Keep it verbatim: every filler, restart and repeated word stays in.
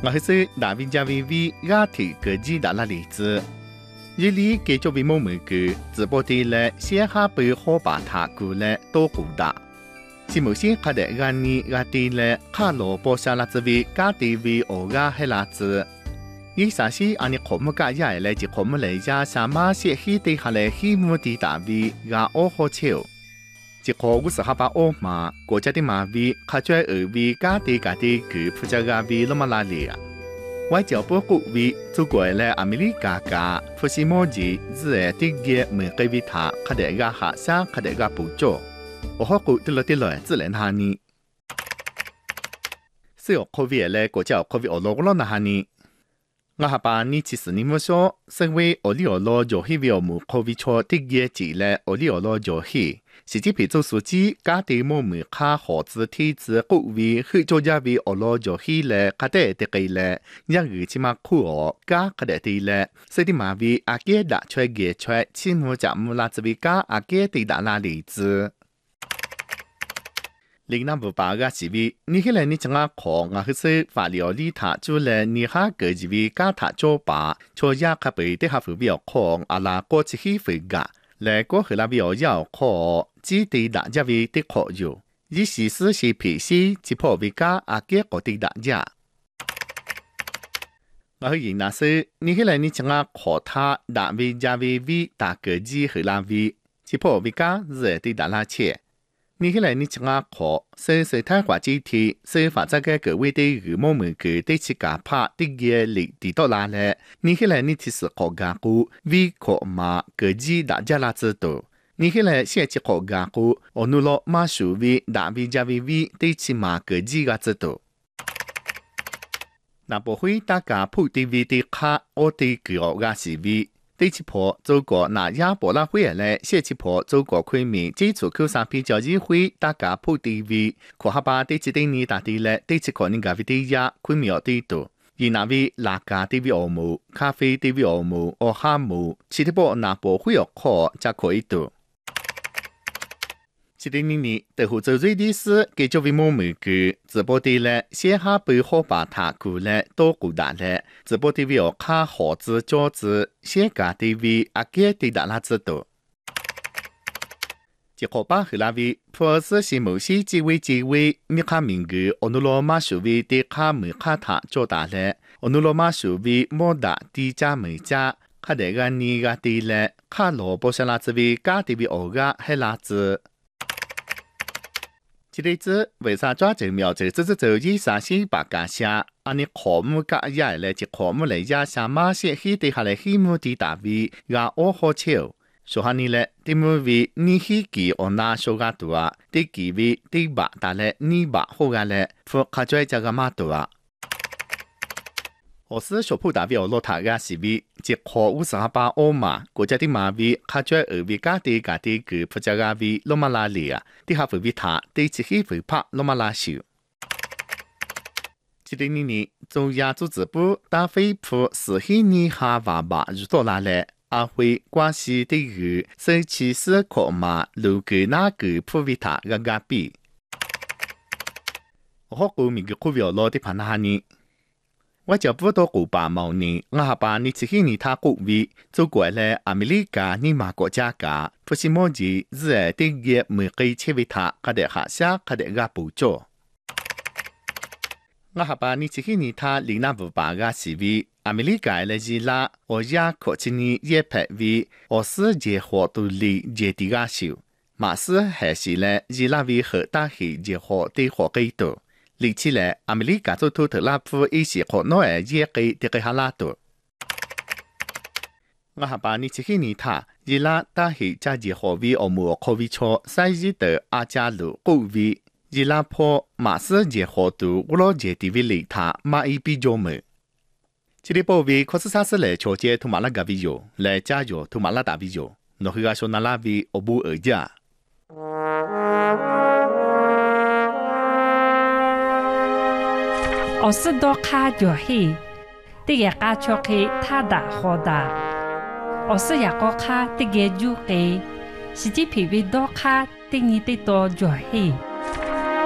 我是大维加维维亚体科技的那例子。这里给这位某某个直播的了，先下背后把他过来多顾大。是某些看的安尼亚的了，卡罗波下拉子维加的维欧亚黑拉子。伊啥是安尼科目加亚来就科目来亚啥马些希的下来希目的大维亚欧好笑。一个五十哈巴欧马，国家的马维，卡在二维家的家的个普加加维罗马拉里亚。外交部国维，祖国来阿美利加加，福西莫吉日爱的个门给维他，卡得个下山，卡得个补助。我好过得了得了，自然哈尼。是有科维来国家科维俄罗罗那哈尼。我哈巴你其实你们说，身为俄里俄罗就希望姆科维错的个字来俄里俄罗就希。是指皮做书记，家的某某卡合资体制国位去做家为俄罗就起来，家的的个来，让日起码酷哦，家家的的来，所以马为阿杰打出个出，起码讲木拉子为家阿杰的打那例子。另那不把个是为，你起来你怎啊看？我去说法律里他做了，你下个是为家他做把，做亚卡贝的下副表看阿拉过去起回个。来过后那边要考，只对大家为的考有，以事实是平时只破为家阿杰个对大家。我去言那是，你起来你怎啊考他大为加为为大个子后那为，只破为家是对大拉切。你起来你怎啊考，是是太华之体，是发这个各位的羽毛们个对起家拍的个力地到哪嘞？你起来你其实考家股，为考嘛个子大家拉知道。你起来先去考家股，我努了马数为大为加为为对起嘛个子个知道。那不会大家普的为的卡，我的个个是为。第七波祖国那亚博拉会来，下七波祖国昆明基础科商品交易会大家普 T V， 可哈巴第七第二大地来，第七可能咖啡第亚昆明地度，而那位拉加 T V 欧姆、咖啡 T V 欧姆、奥哈姆，七波那波会有可才可以度。七点零年，对湖州瑞的是给作为某某个直播的了，先下背后把他过来多顾大了，直播的为我卡好子教子，先家的为阿给的大拉知道。结果把后那位普斯是某些几位几位米卡名个，俄罗罗马属为的卡梅卡塔做大了，俄罗罗马属为莫达的加梅加，卡得个尼个的了，卡罗波上拉子为家的为欧个还拉子。这类子为啥抓这苗子？这是走一三四八家下，安尼科目加下来就科目来下下马些起地下来起目的大位，亚欧好笑。说下你嘞，第五位你起记我拿手个多啊，第几位第八大嘞你八好个嘞，副卡在这个马多啊。我是小普大位落塔个是位，即可五十八欧嘛，国家的马位卡在二位家的家的个普加个位罗马拉里啊，底下位他第七起位拍罗马拉秀。这里呢，中央组织部大飞普是黑尼哈娃娃入到哪来？阿会关系的个生气是可嘛，如个那个普维塔个个比。我好过明个科维罗的盘那呢。我就不到古巴毛年，我下巴你自己你他国位，走过来阿美利加尼马国家噶，不是么子日爱的个每个切维他，他得下下他得个补助。我下巴你自己你他领那不巴个是为阿美利加来日啦，我也可今年也排为我是结合独立结地个少，马是还是嘞日啦为和大起结合的合给多。立起来，阿美利加做土特拉夫一些可能会也给这个哈拉多。我下巴你自己你他，伊拉大起加结合为欧姆科维错，赛日的阿加鲁古维，伊拉破马斯结合度乌罗杰地维里他马伊比较么。这里保卫可是啥事来调节图马拉嘎维有，来加油图马拉达维有，诺去个说那拉维欧布尔加。 我是多卡就黑，第一个就黑他打好打，我是一个卡第一就黑，是只皮皮多卡第二的多就黑。